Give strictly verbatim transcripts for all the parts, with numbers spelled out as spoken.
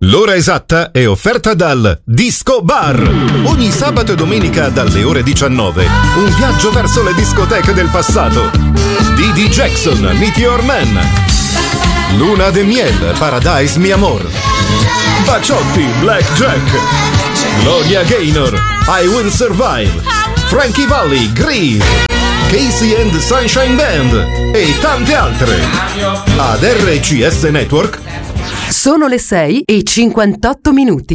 L'ora esatta è offerta dal Disco Bar. Ogni sabato e domenica dalle ore diciannove. Un viaggio verso le discoteche del passato. D D Jackson, Meteor Man. Luna de Miel, Paradise Mi Amor. Baciotti, Black Jack. Gloria Gaynor, I Will Survive. Frankie Valli, Grieve. Casey and Sunshine Band e tante altre. Ad R C S Network sono le sei e cinquantotto minuti.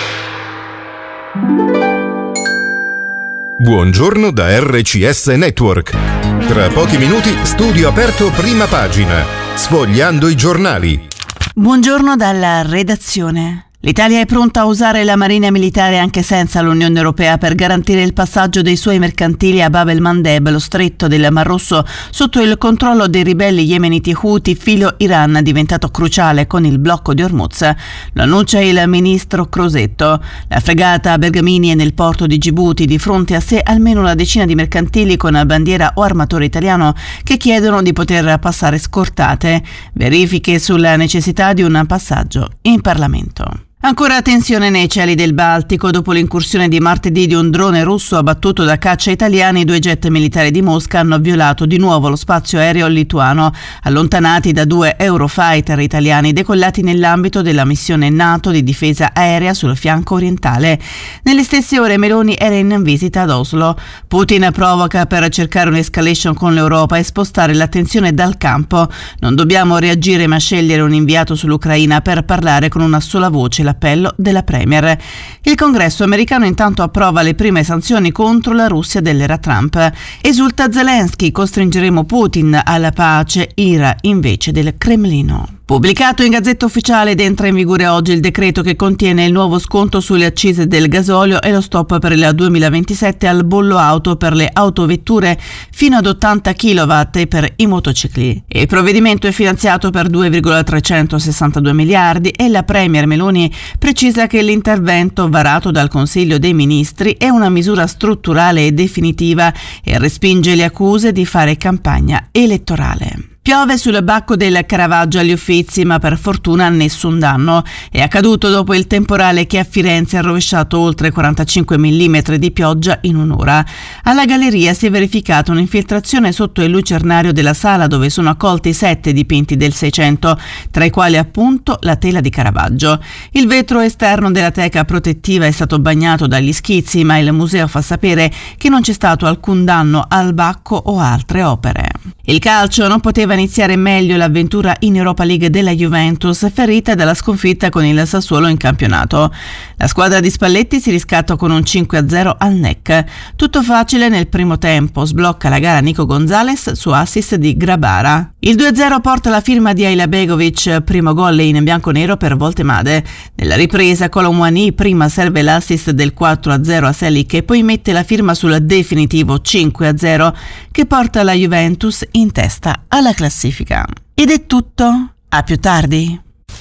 Buongiorno da R C S Network. Tra pochi minuti studio aperto prima pagina, sfogliando i giornali. Buongiorno dalla redazione. L'Italia è pronta a usare la Marina Militare anche senza l'Unione Europea per garantire il passaggio dei suoi mercantili a Bab el-Mandeb, lo stretto del Mar Rosso, sotto il controllo dei ribelli yemeniti Houthi filo Iran, diventato cruciale con il blocco di Hormuz. Lo annuncia il ministro Crosetto. La fregata Bergamini è nel porto di Gibuti, di fronte a sé almeno una decina di mercantili con bandiera o armatore italiano che chiedono di poter passare scortate. Verifiche sulla necessità di un passaggio in Parlamento. Ancora tensione nei cieli del Baltico. Dopo l'incursione di martedì di un drone russo abbattuto da caccia italiani, due jet militari di Mosca hanno violato di nuovo lo spazio aereo lituano, allontanati da due Eurofighter italiani decollati nell'ambito della missione NATO di difesa aerea sul fianco orientale. Nelle stesse ore Meloni era in visita ad Oslo. Putin provoca per cercare un'escalation con l'Europa e spostare l'attenzione dal campo. Non dobbiamo reagire ma scegliere un inviato sull'Ucraina per parlare con una sola voce. L'appello della Premier. Il Congresso americano intanto approva le prime sanzioni contro la Russia dell'era Trump. Esulta Zelensky, costringeremo Putin alla pace, ira invece del Cremlino. Pubblicato in Gazzetta Ufficiale ed entra in vigore oggi il decreto che contiene il nuovo sconto sulle accise del gasolio e lo stop per il duemilaventisette al bollo auto per le autovetture fino ad ottanta chilowatt e per i motocicli. Il provvedimento è finanziato per due virgola trecentosessantadue miliardi e la Premier Meloni precisa che l'intervento varato dal Consiglio dei Ministri è una misura strutturale e definitiva e respinge le accuse di fare campagna elettorale. Piove sul bacco del Caravaggio agli Uffizi, ma per fortuna nessun danno. È accaduto dopo il temporale che a Firenze ha rovesciato oltre quarantacinque millimetri di pioggia in un'ora. Alla galleria si è verificata un'infiltrazione sotto il lucernario della sala dove sono accolti sette dipinti del Seicento, tra i quali appunto la tela di Caravaggio. Il vetro esterno della teca protettiva è stato bagnato dagli schizzi, ma il museo fa sapere che non c'è stato alcun danno al bacco o altre opere. Il calcio non poteva iniziare meglio l'avventura in Europa League della Juventus, ferita dalla sconfitta con il Sassuolo in campionato. La squadra di Spalletti si riscatta con un cinque a zero al N E C. Tutto facile nel primo tempo, sblocca la gara Nico Gonzalez su assist di Grabara. Il due a zero porta la firma di Ayla Begovic, primo gol in bianconero per Voltemade. Nella ripresa Colomwani prima serve l'assist del quattro a zero a Selic e poi mette la firma sul definitivo cinque a zero che porta la Juventus in testa alla classifica. Ed è tutto, a più tardi.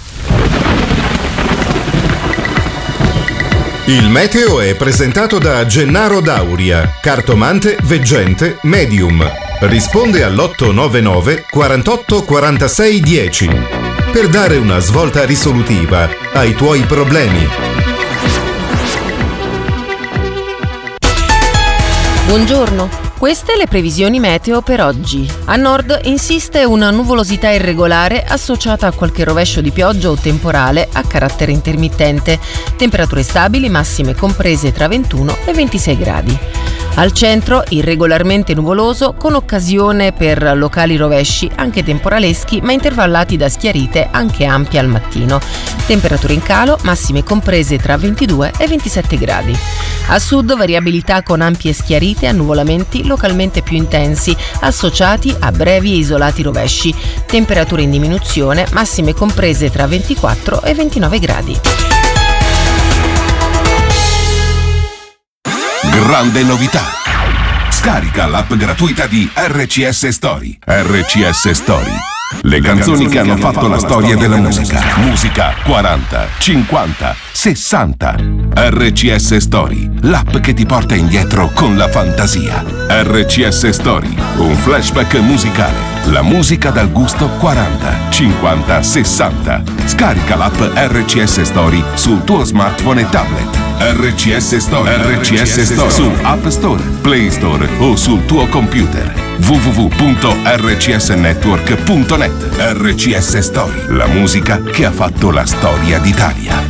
Il meteo è presentato da Gennaro Dauria, cartomante, veggente, medium. Risponde all'otto nove nove quarantotto quarantasei dieci per dare una svolta risolutiva ai tuoi problemi. Buongiorno. Queste le previsioni meteo per oggi. A nord insiste una nuvolosità irregolare associata a qualche rovescio di pioggia o temporale a carattere intermittente. Temperature stabili, massime comprese tra ventuno e ventisei gradi. Al centro irregolarmente nuvoloso con occasione per locali rovesci anche temporaleschi ma intervallati da schiarite anche ampie al mattino. Temperature in calo, massime comprese tra ventidue e ventisette gradi. A sud variabilità con ampie schiarite e annuvolamenti localmente più intensi associati a brevi e isolati rovesci. Temperature in diminuzione, massime comprese tra ventiquattro e ventinove gradi. Grande novità! Scarica l'app gratuita di R C S Story. R C S Story. Le canzoni che hanno fatto la storia della musica. Musica quaranta, cinquanta, sessanta. R C S Story, l'app che ti porta indietro con la fantasia. R C S Story, un flashback musicale. La musica dal gusto quaranta, cinquanta, sessanta. Scarica l'app R C S Story sul tuo smartphone e tablet. R C S Story, R C S Story su App Store, Play Store o sul tuo computer. w w w punto r c s network punto net. R C S Story, la musica che ha fatto la storia d'Italia.